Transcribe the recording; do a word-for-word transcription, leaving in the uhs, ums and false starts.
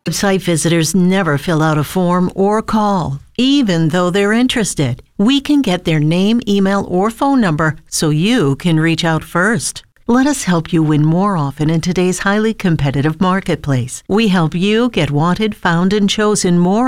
Website visitors never fill out a form or call, even though they're interested. We can get their name, email, or phone number so you can reach out first. Let us help you win more often in today's highly competitive marketplace. We help you get wanted, found, and chosen more